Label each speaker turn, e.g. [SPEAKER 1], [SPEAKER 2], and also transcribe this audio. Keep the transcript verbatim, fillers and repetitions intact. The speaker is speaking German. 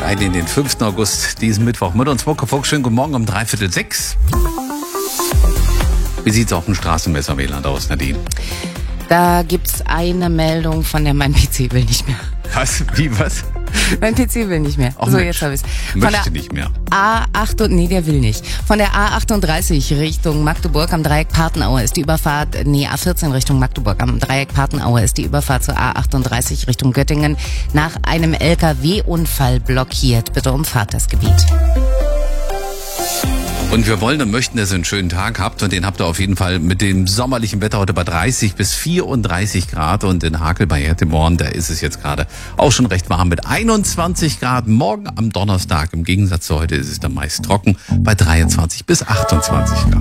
[SPEAKER 1] Rein in den fünften August, diesen Mittwoch. Mit uns Muckefuck, schönen guten Morgen um dreiviertel sechs. Wie sieht's auf dem Straßenmesser-Wieland aus, Nadine?
[SPEAKER 2] Da gibt's eine Meldung, von der mein P C will nicht mehr.
[SPEAKER 1] Was? Wie, was?
[SPEAKER 2] Mein P C will nicht mehr.
[SPEAKER 1] Ach,
[SPEAKER 2] so,
[SPEAKER 1] Mensch.
[SPEAKER 2] jetzt habe ich's.
[SPEAKER 1] Möchte nicht mehr.
[SPEAKER 2] A acht, nee, der will nicht. Von der A achtunddreißig Richtung Magdeburg am Dreieck Partenaue ist die Überfahrt, nee, A vierzehn Richtung Magdeburg am Dreieck Partenaue ist die Überfahrt zur A achtunddreißig Richtung Göttingen nach einem L K W-Unfall blockiert. Bitte umfahrt das Gebiet.
[SPEAKER 1] Und wir wollen und möchten, dass ihr einen schönen Tag habt. Und den habt ihr auf jeden Fall mit dem sommerlichen Wetter heute bei dreißig bis vierunddreißig Grad. Und in Hakel bei Herteborn, da ist es jetzt gerade auch schon recht warm mit einundzwanzig Grad. Morgen am Donnerstag, im Gegensatz zu heute, ist es dann meist trocken bei dreiundzwanzig bis achtundzwanzig Grad.